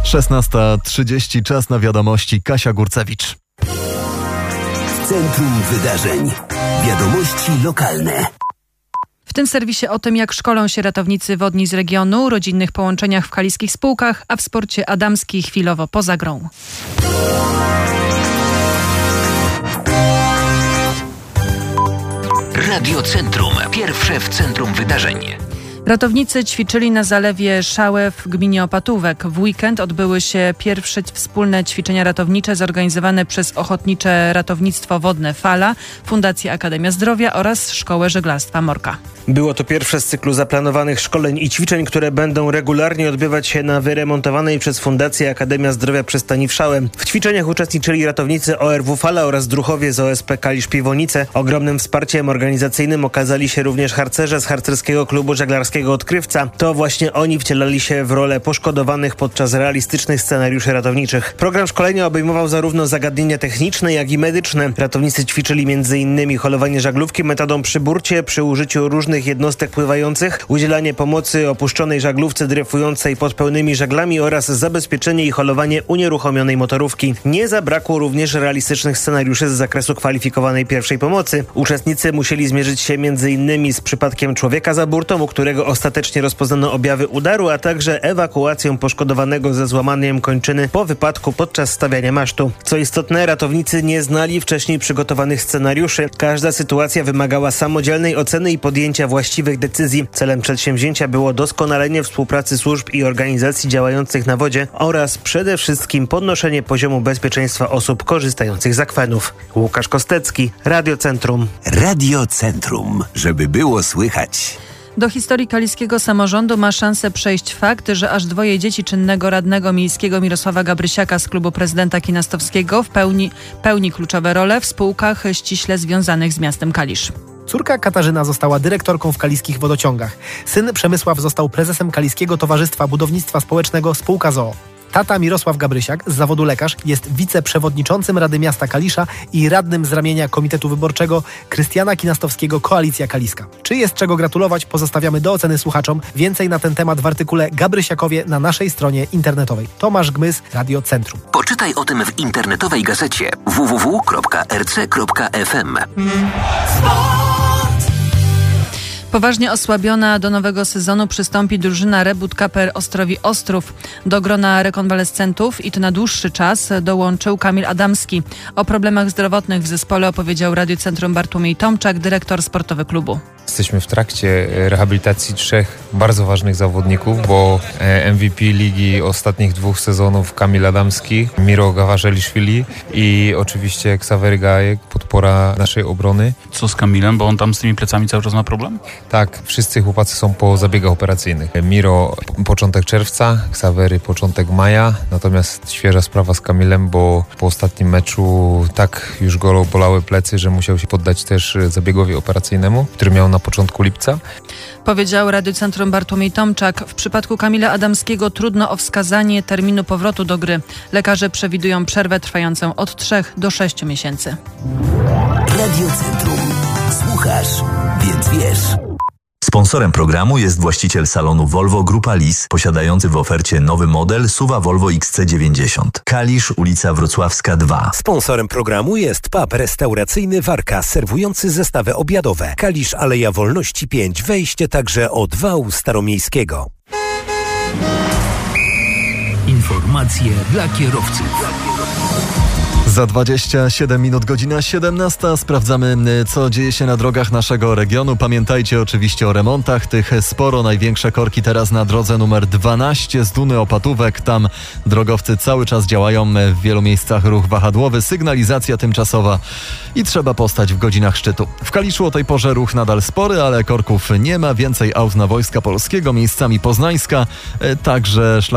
16:30, czas na wiadomości. Kasia Górcewicz. W centrum wydarzeń. Wiadomości lokalne. W tym serwisie o tym, jak szkolą się ratownicy wodni z regionu, rodzinnych połączeniach w kaliskich spółkach, a w sporcie Adamski chwilowo poza grą. Radio Centrum. Pierwsze w centrum wydarzeń. Ratownicy ćwiczyli na zalewie Szałe w gminie Opatówek. W weekend odbyły się pierwsze wspólne ćwiczenia ratownicze zorganizowane przez Ochotnicze Ratownictwo Wodne Fala, Fundację Akademia Zdrowia oraz Szkołę Żeglarstwa Morka. Było to pierwsze z cyklu zaplanowanych szkoleń i ćwiczeń, które będą regularnie odbywać się na wyremontowanej przez Fundację Akademia Zdrowia przystani w Szałę. W ćwiczeniach uczestniczyli ratownicy ORW Fala oraz druhowie z OSP Kalisz Piwonice. Ogromnym wsparciem organizacyjnym okazali się również harcerze z Harcerskiego Klubu Żeglarskiego Odkrywca. To właśnie oni wcielali się w rolę poszkodowanych podczas realistycznych scenariuszy ratowniczych. Program szkolenia obejmował zarówno zagadnienia techniczne, jak i medyczne. Ratownicy ćwiczyli m.in. holowanie żaglówki metodą przy burcie przy użyciu różnych jednostek pływających, udzielanie pomocy opuszczonej żaglówce dryfującej pod pełnymi żaglami oraz zabezpieczenie i holowanie unieruchomionej motorówki. Nie zabrakło również realistycznych scenariuszy z zakresu kwalifikowanej pierwszej pomocy. Uczestnicy musieli zmierzyć się m.in. z przypadkiem człowieka za burtą, u którego ostatecznie rozpoznano objawy udaru, a także ewakuacją poszkodowanego ze złamaniem kończyny po wypadku podczas stawiania masztu. Co istotne, ratownicy nie znali wcześniej przygotowanych scenariuszy. Każda sytuacja wymagała samodzielnej oceny i podjęcia właściwych decyzji. Celem przedsięwzięcia było doskonalenie współpracy służb i organizacji działających na wodzie oraz przede wszystkim podnoszenie poziomu bezpieczeństwa osób korzystających z akwenów. Łukasz Kostecki, Radio Centrum. Radio Centrum, żeby było słychać. Do historii kaliskiego samorządu ma szansę przejść fakt, że aż 2 dzieci czynnego radnego miejskiego Mirosława Gabrysiaka z klubu prezydenta Kinastowskiego pełni kluczowe role w spółkach ściśle związanych z miastem Kalisz. Córka Katarzyna została dyrektorką w kaliskich wodociągach. Syn Przemysław został prezesem Kaliskiego Towarzystwa Budownictwa Społecznego Spółka z o.o. Tata Mirosław Gabrysiak, z zawodu lekarz, jest wiceprzewodniczącym Rady Miasta Kalisza i radnym z ramienia Komitetu Wyborczego Krystiana Kinastowskiego Koalicja Kaliska. Czy jest czego gratulować, pozostawiamy do oceny słuchaczom. Więcej na ten temat w artykule Gabrysiakowie na naszej stronie internetowej. Tomasz Gmys, Radio Centrum. Poczytaj o tym w internetowej gazecie www.rc.fm. Poważnie osłabiona do nowego sezonu przystąpi drużyna Rebut Kaper Ostrowi Ostrów. Do grona rekonwalescentów i to na dłuższy czas dołączył Kamil Adamski. O problemach zdrowotnych w zespole opowiedział Radio Centrum Bartłomiej Tomczak, dyrektor sportowy klubu. Jesteśmy w trakcie rehabilitacji 3 bardzo ważnych zawodników, bo MVP ligi ostatnich 2 sezonów Kamil Adamski, Miro Gawarzeliszwili i oczywiście Ksawery Gajek, podpora naszej obrony. Co z Kamilem, bo on tam z tymi plecami cały czas ma problem? Tak, wszyscy chłopacy są po zabiegach operacyjnych. Miro początek czerwca, Ksawery początek maja, natomiast świeża sprawa z Kamilem, bo po ostatnim meczu tak już go bolały plecy, że musiał się poddać też zabiegowi operacyjnemu, który miał na początku lipca. Powiedział Radio Centrum Bartłomiej Tomczak. W przypadku Kamila Adamskiego trudno o wskazanie terminu powrotu do gry. Lekarze przewidują przerwę trwającą od 3 do 6 miesięcy. Radio Centrum. Słuchasz, więc wiesz. Sponsorem programu jest właściciel salonu Volvo Grupa Lis, posiadający w ofercie nowy model SUV Volvo XC90. Kalisz, ulica Wrocławska 2. Sponsorem programu jest pub restauracyjny Warka, serwujący zestawy obiadowe. Kalisz, Aleja Wolności 5, wejście także od wału staromiejskiego. Informacje dla kierowców. Za 27 minut, godzina 17. Sprawdzamy, co dzieje się na drogach naszego regionu. Pamiętajcie oczywiście o remontach. Tych sporo. Największe korki teraz na drodze numer 12 z Duny Opatówek. Tam drogowcy cały czas działają. W wielu miejscach ruch wahadłowy, sygnalizacja tymczasowa i trzeba postać w godzinach szczytu. W Kaliszu o tej porze ruch nadal spory, ale korków nie ma. Więcej aut na Wojska Polskiego, miejscami Poznańska. Także